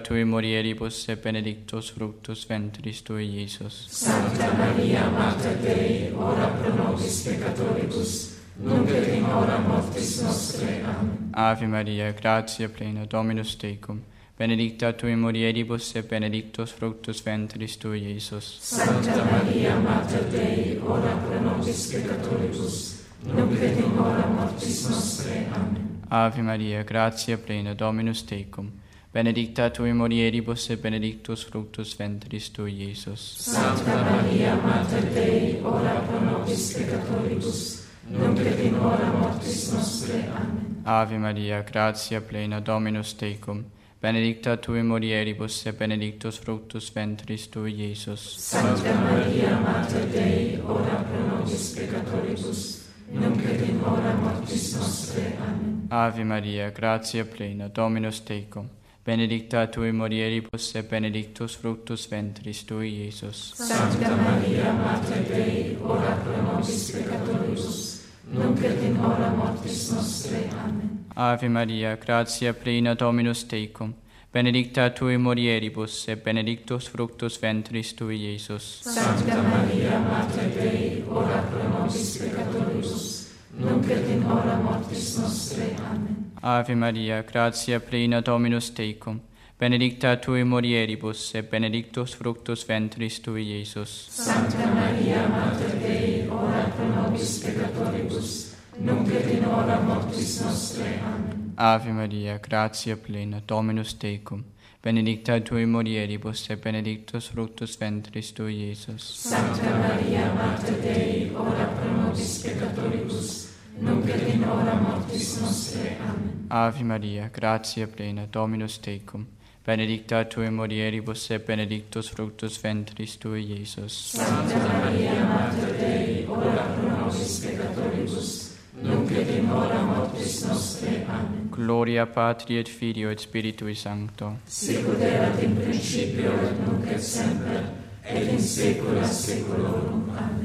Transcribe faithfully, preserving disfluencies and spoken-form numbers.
tui mulieribus et benedictus fructus ventris tui, Iesus. Sancta Maria, Mater Dei, ora pro nobis peccatoribus, nunc et in hora mortis nostre. Amen. Ave Maria, gratia plena, Dominus tecum, benedicta tui mulieribus et benedictus fructus ventris tui, Iesus. Sancta Maria, Mater Dei, ora pro nobis peccatoribus, nunc et in hora mortis nostre. Amen. Ave Maria, gratia plena, Dominus tecum, benedicta tui mulieribus et benedictus fructus ventris tui, Iesus. Sancta Maria, Mater Dei, ora pro nobis peccatoribus, nunc et in hora mortis nostre. Amen. Ave Maria, gratia plena, Dominus tecum, benedicta tui mulieribus et benedictus fructus ventris tui, Iesus. Sancta Maria, Mater Dei, ora pro nobis peccatoribus, nunc et in hora mortis nostre. Amen. Ave Maria, gratia plena, Dominus tecum, benedicta tui mulieribus et benedictus fructus ventris tui, Iesus. Sancta Maria, Mater Dei, ora pro nobis peccatoribus, nunc et in hora mortis nostre. Amen. Ave Maria, gratia plena, Dominus tecum, benedicta tui mulieribus et benedictus fructus ventris tui, Iesus. Sancta Maria, Mater Dei, ora pro nobis peccatoribus, nunc et in hora mortis nostre. Amen. Ave Maria, gratia plena, Dominus tecum, benedicta tui mulieribus et benedictus fructus ventris tui, Iesus. Sancta Maria, Mater Dei, ora pro nobis peccatoribus, nunc et in hora mortis nostre. Amen. Ave Maria, gratia plena, Dominus tecum, benedicta tui mulieribus et benedictus fructus ventris tui, Iesus. Sancta Maria, Mater Dei, ora pro nobis peccatoribus, nunc et in hora mortis nostre. Amen. Ave Maria, gratia plena, Dominus tecum, benedicta tui mulieribus et benedictus fructus ventris tui, Iesus. Sancta Maria, Mater Dei, ora pro nobis peccatoribus, nunc et in hora mortis nostre. Amen. Gloria Patri et Filio et Spiritui Sancto. Sicut erat in principio et nunc et semper, et in saecula saeculorum. Amen.